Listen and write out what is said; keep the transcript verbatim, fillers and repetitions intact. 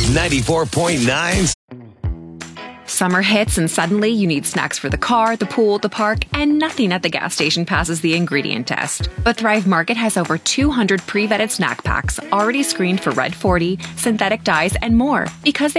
ninety-four point nine. Summer hits and suddenly you need snacks for the car, the pool, the park, and nothing at the gas station passes the ingredient test. But Thrive Market has over two hundred pre-vetted snack packs already screened for Red forty, synthetic dyes, and more because they